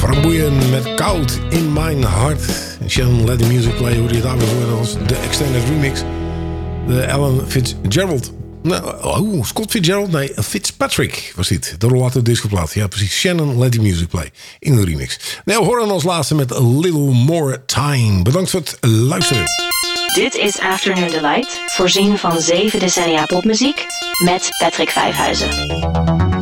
Frank Boeien met Koud in Mijn Hart. Shannon Let the Music Play, hoe je het daarvoor hoorde, dat was de extended remix. De Alan Fitzgerald. Scott Fitzgerald? Nee, Fitzpatrick was dit. De rollato discoplaat. Ja, precies. Shannon Let the Music Play in de remix. Nou, horen als laatste met A Little More Time. Bedankt voor het luisteren. Dit is Afternoon Delight, voorzien van 7 decennia popmuziek met Patrick Vijfhuizen.